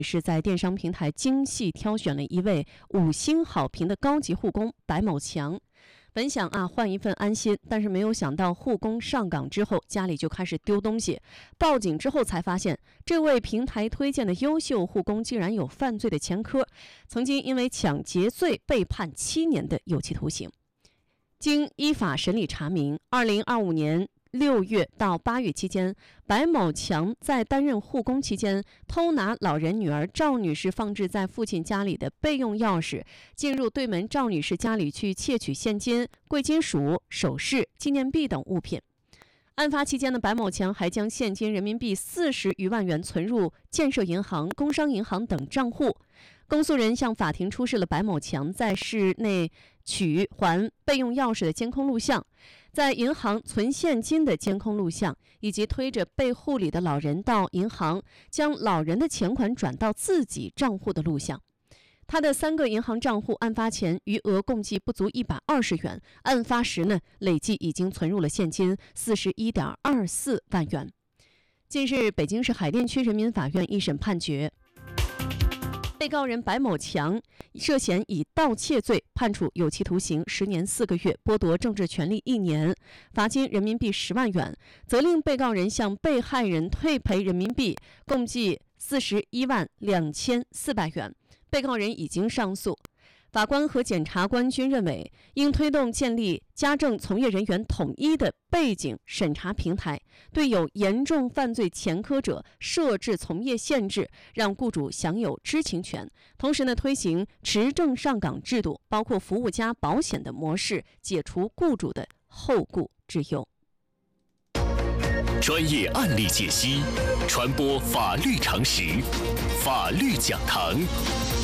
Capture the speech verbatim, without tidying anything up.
是在电商平台精细挑选了一位五星好评的高级护工白某强。本想啊换一份安心，但是没有想到护工上岗之后，家里就开始丢东西。报警之后才发现，这位平台推荐的优秀护工竟然有犯罪的前科，曾经因为抢劫罪被判七年的有期徒刑。经依法审理查明，二零二五年六月到八月期间，白某强在担任护工期间，偷拿老人女儿赵女士放置在父亲家里的备用钥匙，进入对门赵女士家里去窃取现金、贵金属、首饰、纪念币等物品。案发期间的白某强还将现金人民币四十余万元存入建设银行、工商银行等账户。公诉人向法庭出示了白某强在室内取还备用钥匙的监控录像，在银行存现金的监控录像，以及推着被护理的老人到银行将老人的钱款转到自己账户的录像。他的三个银行账户案发前余额共计不足一百二十元，案发时呢，累计已经存入了现金四十一点二四万元。近日，北京市海淀区人民法院一审判决，被告人白某强涉嫌以盗窃罪判处有期徒刑十年四个月，剥夺政治权利一年，罚金人民币十万元，责令被告人向被害人退赔人民币共计四十一万两千四百元。被告人已经上诉。法官和检察官均认为，应推动建立家政从业人员统一的背景审查平台，对有严重犯罪前科者设置从业限制，让雇主享有知情权。同时呢，推行持证上岗制度，包括服务加保险的模式，解除雇主的后顾之忧。 专业案例解析，传播法律常识，法律讲堂。